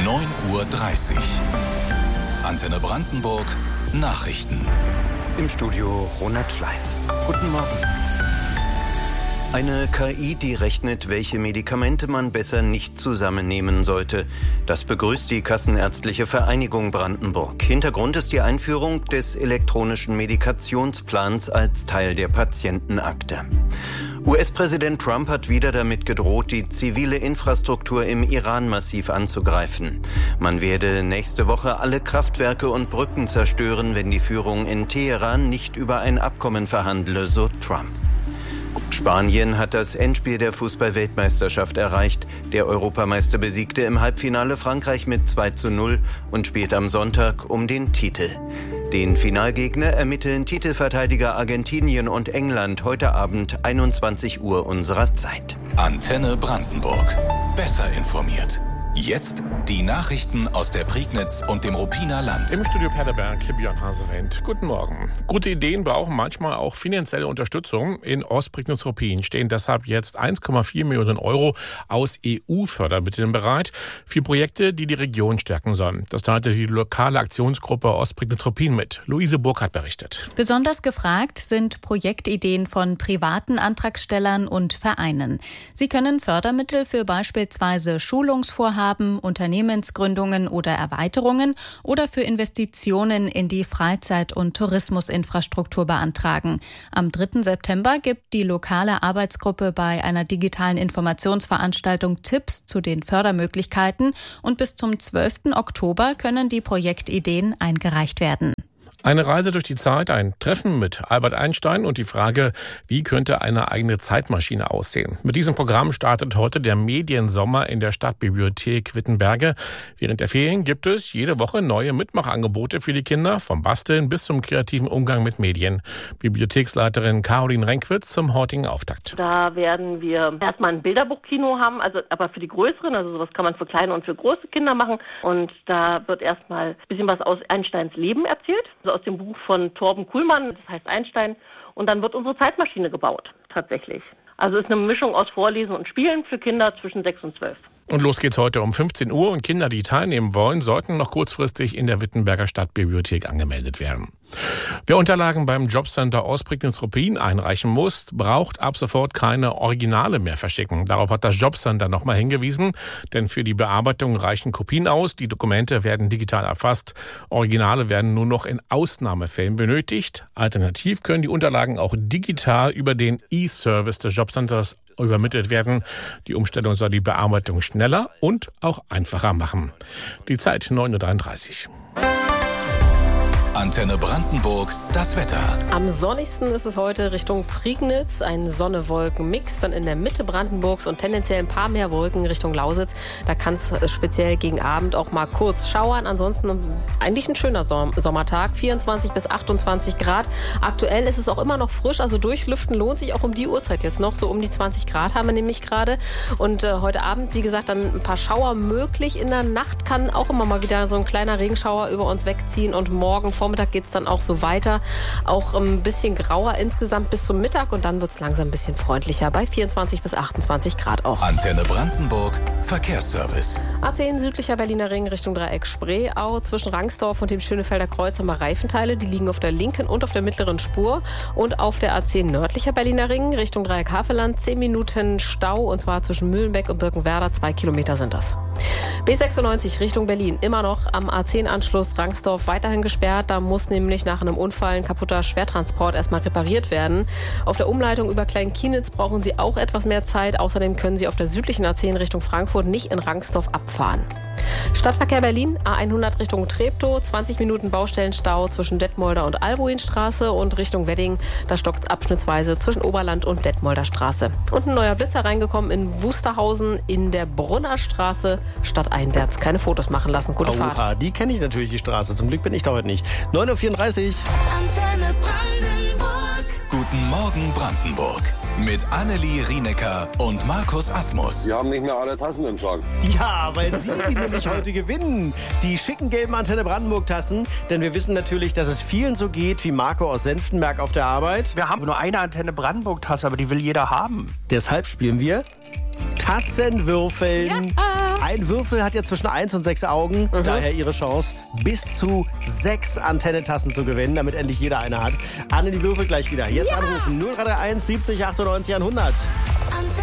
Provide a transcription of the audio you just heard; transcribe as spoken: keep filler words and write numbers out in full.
neun Uhr dreißig. Antenne Brandenburg, Nachrichten. Im Studio Ronald Schleif. Guten Morgen. Eine K I, die rechnet, welche Medikamente man besser nicht zusammennehmen sollte. Das begrüßt die Kassenärztliche Vereinigung Brandenburg. Hintergrund ist die Einführung des elektronischen Medikationsplans als Teil der Patientenakte. U S-Präsident Trump hat wieder damit gedroht, die zivile Infrastruktur im Iran massiv anzugreifen. Man werde nächste Woche alle Kraftwerke und Brücken zerstören, wenn die Führung in Teheran nicht über ein Abkommen verhandle, so Trump. Spanien hat das Endspiel der Fußball-Weltmeisterschaft erreicht. Der Europameister besiegte im Halbfinale Frankreich mit zwei zu null und spielt am Sonntag um den Titel. Den Finalgegner ermitteln Titelverteidiger Argentinien und England heute Abend einundzwanzig Uhr unserer Zeit. Antenne Brandenburg. Besser informiert. Jetzt die Nachrichten aus der Prignitz und dem Ruppiner Land. Im Studio Paderberg, Björn Hasewind. Guten Morgen. Gute Ideen brauchen manchmal auch finanzielle Unterstützung. In Ostprignitz-Ruppin stehen deshalb jetzt eins Komma vier Millionen Euro aus E U-Fördermitteln bereit für Projekte, die die Region stärken sollen. Das teilte die lokale Aktionsgruppe Ostprignitz-Ruppin mit. Luise Burkhardt berichtet. Besonders gefragt sind Projektideen von privaten Antragstellern und Vereinen. Sie können Fördermittel für beispielsweise Schulungsvorhaben, Unternehmensgründungen oder Erweiterungen oder für Investitionen in die Freizeit- und Tourismusinfrastruktur beantragen. Am dritten September gibt die lokale Arbeitsgruppe bei einer digitalen Informationsveranstaltung Tipps zu den Fördermöglichkeiten und bis zum zwölften Oktober können die Projektideen eingereicht werden. Eine Reise durch die Zeit, ein Treffen mit Albert Einstein und die Frage, wie könnte eine eigene Zeitmaschine aussehen. Mit diesem Programm startet heute der Mediensommer in der Stadtbibliothek Wittenberge. Während der Ferien gibt es jede Woche neue Mitmachangebote für die Kinder, vom Basteln bis zum kreativen Umgang mit Medien. Bibliotheksleiterin Caroline Renkwitz zum heutigen Auftakt. Da werden wir erstmal ein Bilderbuchkino haben, also aber für die Größeren, also sowas kann man für kleine und für große Kinder machen. Und da wird erstmal ein bisschen was aus Einsteins Leben erzählt. Also aus dem Buch von Torben Kuhlmann, das heißt Einstein. Und dann wird unsere Zeitmaschine gebaut, tatsächlich. Also es ist eine Mischung aus Vorlesen und Spielen für Kinder zwischen sechs und zwölf. Und los geht's heute um fünfzehn Uhr und Kinder, die teilnehmen wollen, sollten noch kurzfristig in der Wittenberger Stadtbibliothek angemeldet werden. Wer Unterlagen beim Jobcenter Ostprignitz-Ruppin einreichen muss, braucht ab sofort keine Originale mehr verschicken. Darauf hat das Jobcenter nochmal hingewiesen, denn für die Bearbeitung reichen Kopien aus. Die Dokumente werden digital erfasst. Originale werden nur noch in Ausnahmefällen benötigt. Alternativ können die Unterlagen auch digital über den E-Service des Jobcenters übermittelt werden. Die Umstellung soll die Bearbeitung schneller und auch einfacher machen. Die Zeit neun Uhr dreiunddreißig. Antenne Brandenburg, das Wetter. Am sonnigsten ist es heute Richtung Prignitz, ein Sonne-Wolken-Mix, dann in der Mitte Brandenburgs und tendenziell ein paar mehr Wolken Richtung Lausitz. Da kann es speziell gegen Abend auch mal kurz schauern. Ansonsten eigentlich ein schöner Sommertag, vierundzwanzig bis achtundzwanzig Grad. Aktuell ist es auch immer noch frisch, also durchlüften lohnt sich auch um die Uhrzeit jetzt noch. So um die zwanzig Grad haben wir nämlich gerade. Und äh, heute Abend, wie gesagt, dann ein paar Schauer möglich. In der Nacht kann auch immer mal wieder so ein kleiner Regenschauer über uns wegziehen und morgen Vormittag geht es dann auch so weiter. Auch ein bisschen grauer insgesamt bis zum Mittag und dann wird es langsam ein bisschen freundlicher bei vierundzwanzig bis achtundzwanzig Grad auch. Antenne Brandenburg, Verkehrsservice. A zehn südlicher Berliner Ring Richtung Dreieck Spreeau. Zwischen Rangsdorf und dem Schönefelder Kreuz haben wir Reifenteile. Die liegen auf der linken und auf der mittleren Spur. Und auf der A zehn nördlicher Berliner Ring Richtung Dreieck Havelland zehn Minuten Stau und zwar zwischen Mühlenbeck und Birkenwerder. Zwei Kilometer sind das. B sechsundneunzig Richtung Berlin. Immer noch am A zehn Anschluss Rangsdorf weiterhin gesperrt. Da muss nämlich nach einem Unfall ein kaputter Schwertransport erstmal repariert werden. Auf der Umleitung über Kleinkienitz brauchen Sie auch etwas mehr Zeit. Außerdem können Sie auf der südlichen A zehn Richtung Frankfurt nicht in Rangsdorf abfahren. Stadtverkehr Berlin, A hundert Richtung Treptow, zwanzig Minuten Baustellenstau zwischen Detmolder und Albuinstraße und Richtung Wedding, da stockt es abschnittsweise zwischen Oberland und Detmolder Straße. Und ein neuer Blitzer reingekommen in Wusterhausen in der Brunner Straße, stadteinwärts. Keine Fotos machen lassen, gute Oha, Fahrt. Die kenne ich natürlich, die Straße. Zum Glück bin ich da heute nicht. neun Uhr vierunddreißig. Antenne Brandenburg. Guten Morgen Brandenburg. Mit Annelie Rienecker und Markus Asmus. Wir haben nicht mehr alle Tassen im Schrank. Ja, weil Sie die nämlich heute gewinnen. Die schicken gelben Antenne Brandenburg-Tassen. Denn wir wissen natürlich, dass es vielen so geht wie Marco aus Senftenberg auf der Arbeit. Wir haben nur eine Antenne Brandenburg-Tasse, aber die will jeder haben. Deshalb spielen wir Tassenwürfeln. Ja. Ein Würfel hat ja zwischen eins und sechs Augen. Mhm. Daher ihre Chance, bis zu sechs Antennetassen zu gewinnen, damit endlich jeder eine hat. Anne, die Würfel gleich wieder. Jetzt ja. anrufen. null drei drei eins siebzig achtundneunzig hundert. Antenne.